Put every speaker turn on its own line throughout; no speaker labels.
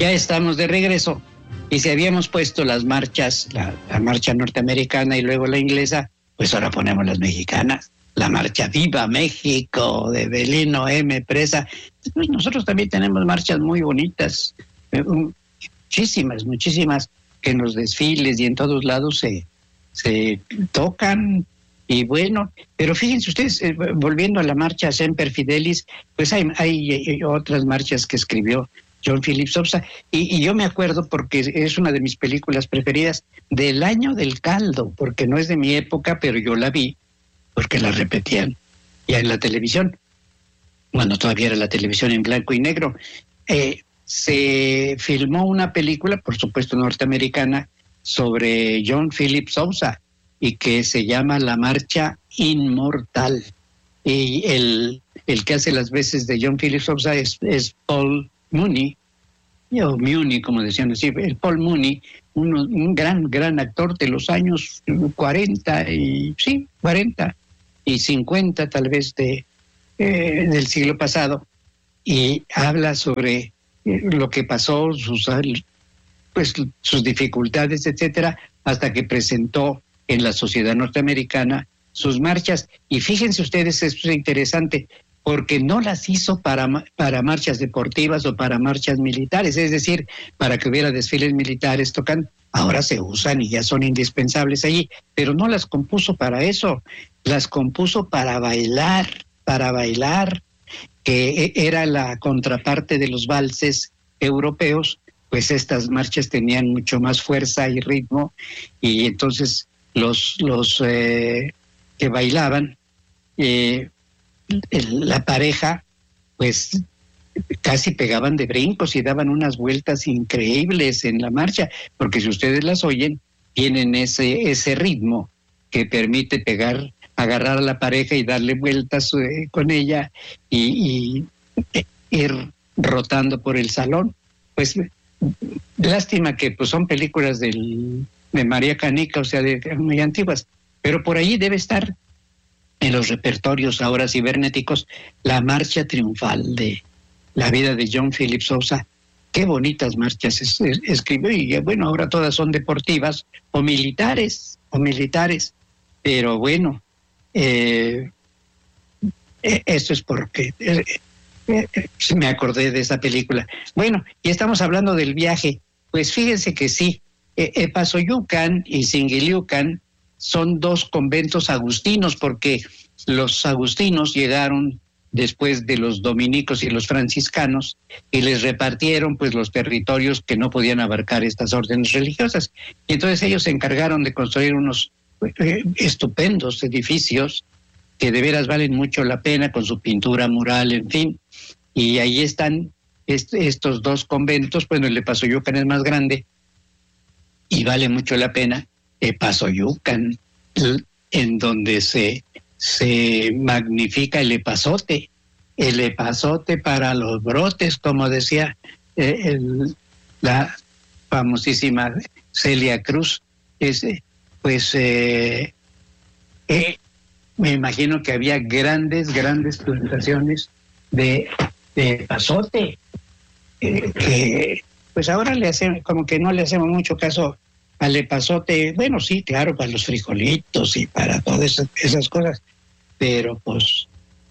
Ya estamos de regreso. Y si habíamos puesto las marchas, la marcha norteamericana y luego la inglesa, pues ahora ponemos las mexicanas. La marcha Viva México de Belino M. Presa. Pues nosotros también tenemos marchas muy bonitas, muchísimas, que en los desfiles y en todos lados se tocan. Y bueno, pero fíjense ustedes, volviendo a la marcha Semper Fidelis, pues hay otras marchas que escribió John Philip Sousa, y yo me acuerdo porque es una de mis películas preferidas, del Año del Caldo, porque no es de mi época, pero yo la vi, porque la repetían ya en la televisión, cuando todavía era la televisión en blanco y negro. Se filmó una película, por supuesto norteamericana, sobre John Philip Sousa, y que se llama La Marcha Inmortal. Y el que hace las veces de John Philip Sousa es Paul Mooney, o Muni, como decían así, el Paul Mooney, un gran actor de los años 40 y 50 tal vez del siglo pasado, y habla sobre lo que pasó, sus dificultades, etcétera, hasta que presentó en la sociedad norteamericana sus marchas. Y fíjense ustedes, esto es interesante, porque no las hizo para marchas deportivas o para marchas militares, es decir, para que hubiera desfiles militares tocando. Ahora se usan y ya son indispensables allí, pero no las compuso para eso, las compuso para bailar, que era la contraparte de los valses europeos. Pues estas marchas tenían mucho más fuerza y ritmo, y entonces los que bailaban, la pareja, pues casi pegaban de brincos y daban unas vueltas increíbles en la marcha, porque si ustedes las oyen, tienen ese ritmo que permite agarrar a la pareja y darle vueltas con ella y ir rotando por el salón. Pues lástima que pues son películas de María Canica, o sea, de muy antiguas, pero por ahí debe estar en los repertorios ahora cibernéticos la marcha triunfal de la vida de John Philip Sousa. Qué bonitas marchas escribió, y bueno, ahora todas son deportivas o militares, pero bueno, eso es porque me acordé de esa película. Bueno, y estamos hablando del viaje. Pues fíjense que sí, Epazoyucan y Singiliucan son dos conventos agustinos, porque los agustinos llegaron después de los dominicos y los franciscanos, y les repartieron pues los territorios que no podían abarcar estas órdenes religiosas. Y entonces ellos se encargaron de construir unos estupendos edificios que de veras valen mucho la pena, con su pintura mural, en fin. Y ahí están estos dos conventos. Bueno, el Epazoyucan es más grande y vale mucho la pena. Epazoyucan, en donde se magnifica el epazote para los brotes, como decía la famosísima Celia Cruz. Me imagino que había grandes plantaciones de epazote, que pues ahora como que no le hacemos mucho caso al epazote. Bueno, sí, claro, para los frijolitos y para todas esas cosas, pero pues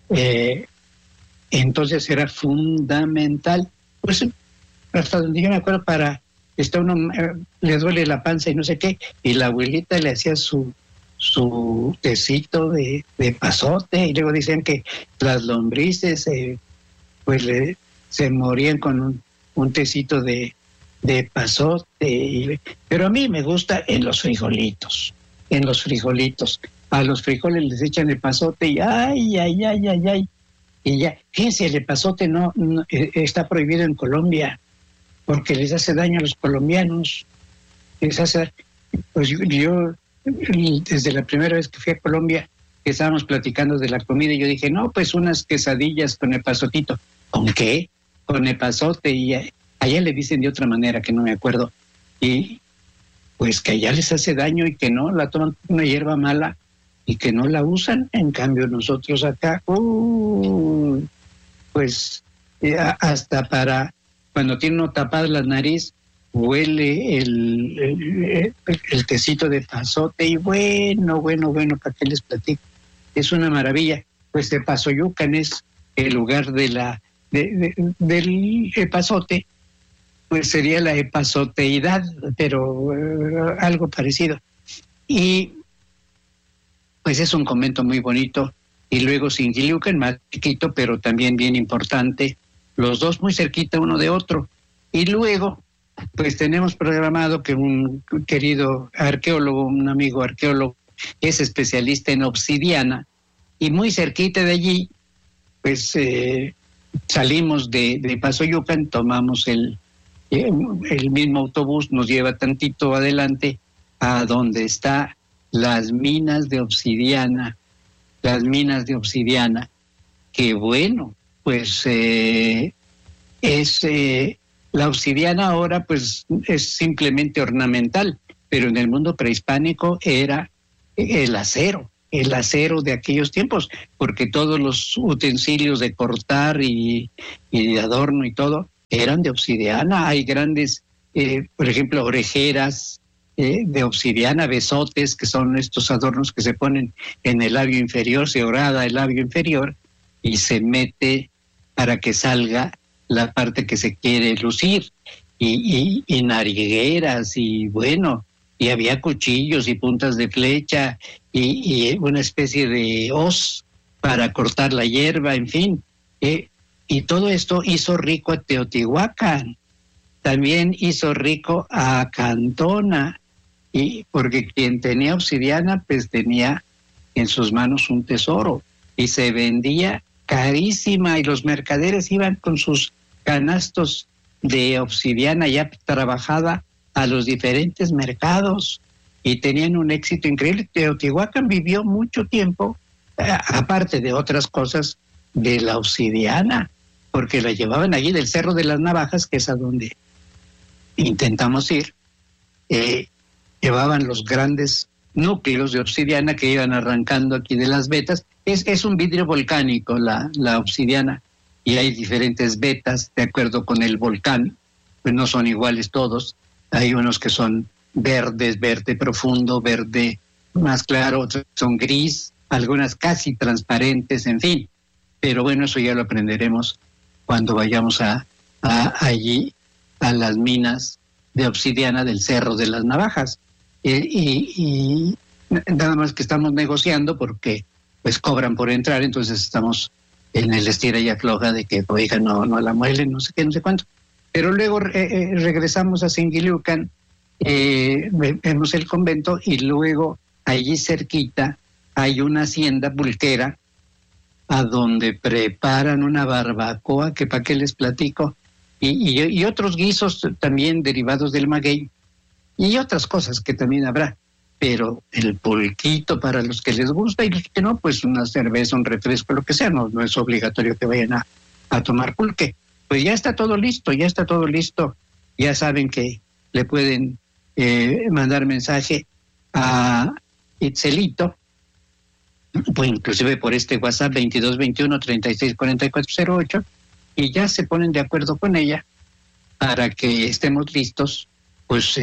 entonces era fundamental, pues hasta donde yo me acuerdo, le duele la panza y no sé qué, y la abuelita le hacía su tecito de epazote, y luego dicen que las lombrices se morían con un tecito de epazote, pero a mí me gusta en los frijolitos. A los frijoles les echan epazote y ay, y ya. Fíjense, el epazote no está prohibido en Colombia, porque les hace daño a los colombianos. Pues yo desde la primera vez que fui a Colombia, que estábamos platicando de la comida, yo dije, no, pues unas quesadillas con epazotito. ¿Con qué? Con epazote. Y allá le dicen de otra manera que no me acuerdo. Y pues que allá les hace daño y que no, la toman una hierba mala y que no la usan. En cambio nosotros acá, pues hasta para cuando tiene uno tapada la nariz, huele el tecito de pasote y bueno, ¿para qué les platico? Es una maravilla. Pues Epazoyucan es el lugar del epazote, pues sería la epazoteidad, pero algo parecido. Y pues es un convento muy bonito. Y luego Singiliucan, más chiquito, pero también bien importante, los dos muy cerquita uno de otro. Y luego, pues tenemos programado que un querido arqueólogo, un amigo arqueólogo, es especialista en obsidiana, y muy cerquita de allí, pues salimos de Pasoyucan, tomamos el mismo autobús, nos lleva tantito adelante a donde está las minas de obsidiana, que bueno, pues la obsidiana ahora pues es simplemente ornamental, pero en el mundo prehispánico era el acero de aquellos tiempos, porque todos los utensilios de cortar y de adorno y todo eran de obsidiana. Hay grandes, por ejemplo, orejeras de obsidiana, besotes, que son estos adornos que se ponen en el labio inferior, se horada el labio inferior y se mete para que salga la parte que se quiere lucir, y narigueras, y bueno, y había cuchillos y puntas de flecha y una especie de hoz para cortar la hierba, en fin. Y todo esto hizo rico a Teotihuacán, también hizo rico a Cantona, y porque quien tenía obsidiana pues tenía en sus manos un tesoro y se vendía carísima, y los mercaderes iban con sus canastos de obsidiana ya trabajada a los diferentes mercados y tenían un éxito increíble. Teotihuacán vivió mucho tiempo, aparte de otras cosas, de la obsidiana, porque la llevaban allí del Cerro de las Navajas, que es a donde intentamos ir. Llevaban los grandes núcleos de obsidiana que iban arrancando aquí de las vetas. Es un vidrio volcánico la obsidiana, y hay diferentes vetas de acuerdo con el volcán, pues no son iguales todos. Hay unos que son verdes, verde profundo, verde más claro, otros son gris, algunas casi transparentes, en fin. Pero bueno, eso ya lo aprenderemos cuando vayamos allí a las minas de obsidiana del Cerro de las Navajas. Y nada más que estamos negociando porque pues cobran por entrar, entonces estamos en el estira y afloja de que, oiga, no la muelen, no sé qué, no sé cuánto. Pero luego regresamos a Singiliucan, vemos el convento, y luego allí cerquita hay una hacienda pulquera a donde preparan una barbacoa, que para qué les platico, y otros guisos también derivados del maguey, y otras cosas que también habrá. Pero el pulquito para los que les gusta, y los que no, pues una cerveza, un refresco, lo que sea, no es obligatorio que vayan a tomar pulque. Pues ya está todo listo, ya saben que le pueden mandar mensaje a Itzelito, pues inclusive por este WhatsApp 2221-364408, y ya se ponen de acuerdo con ella para que estemos listos, pues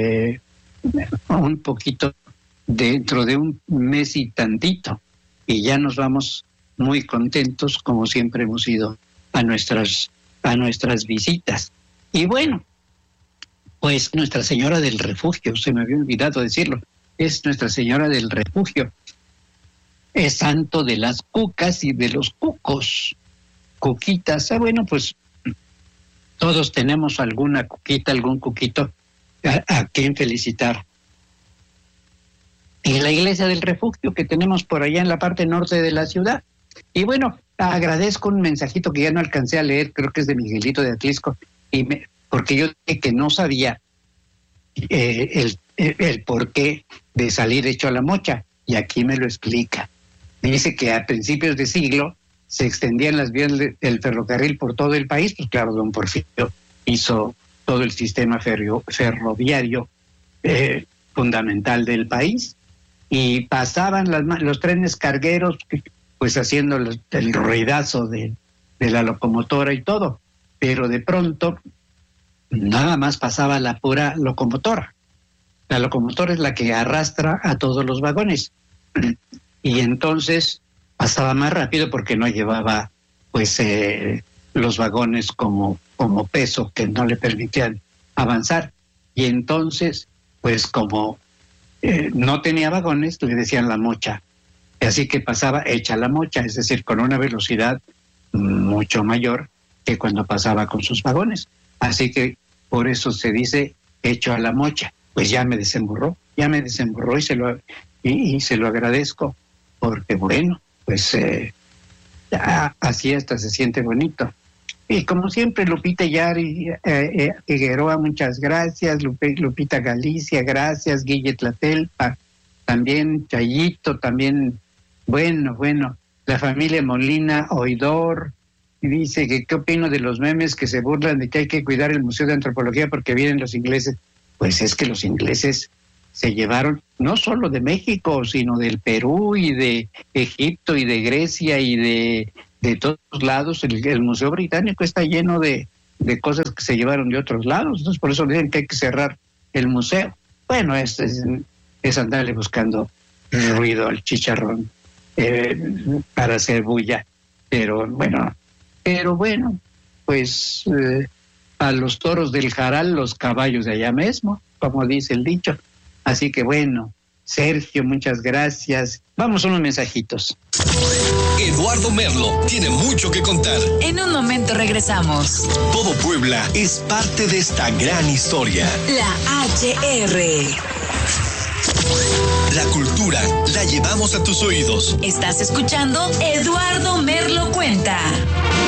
un poquito dentro de un mes y tantito, y ya nos vamos muy contentos, como siempre hemos ido a nuestras visitas. Y bueno, pues Nuestra Señora del Refugio, se me había olvidado decirlo, es Nuestra Señora del Refugio, es santo de las cucas y de los cucos, cuquitas. Bueno, pues todos tenemos alguna cuquita, algún cuquito a quien felicitar. En la iglesia del refugio que tenemos por allá en la parte norte de la ciudad. Y bueno, agradezco un mensajito que ya no alcancé a leer, creo que es de Miguelito de Atlisco, porque yo dije que no sabía el porqué de salir hecho a la mocha, y aquí me lo explica. Dice que a principios de siglo se extendían las vías del ferrocarril por todo el país, pues claro, don Porfirio hizo todo el sistema ferroviario fundamental del país, y pasaban los trenes cargueros, pues haciendo el ruidazo de la locomotora y todo, pero de pronto nada más pasaba la pura locomotora. La locomotora es la que arrastra a todos los vagones. Y entonces pasaba más rápido porque no llevaba pues los vagones como peso que no le permitían avanzar. Y entonces, pues como no tenía vagones, le decían la mocha. Así que pasaba hecha la mocha, es decir, con una velocidad mucho mayor que cuando pasaba con sus vagones. Así que por eso se dice hecho a la mocha. Pues ya me desemburró y se lo agradezco, porque bueno, pues así hasta se siente bonito. Y como siempre, Lupita Yari Figueroa, muchas gracias. Lupita Galicia, gracias. Guille Tlatelpa, también Chayito, también, bueno, la familia Molina Oidor, y dice que qué opino de los memes que se burlan de que hay que cuidar el Museo de Antropología porque vienen los ingleses. Pues es que los ingleses se llevaron no solo de México, sino del Perú y de Egipto y de Grecia y de todos lados. El Museo Británico está lleno de cosas que se llevaron de otros lados. Entonces por eso dicen que hay que cerrar el museo. Bueno, es andarle buscando ruido al chicharrón para hacer bulla. Pero bueno, pues a los toros del Jaral, los caballos de allá mismo, como dice el dicho. Así que bueno, Sergio, muchas gracias. Vamos a unos mensajitos.
Eduardo Merlo tiene mucho que contar.
En un momento regresamos.
Todo Puebla es parte de esta gran historia.
La HR.
La cultura la llevamos a tus oídos.
Estás escuchando Eduardo Merlo Cuenta.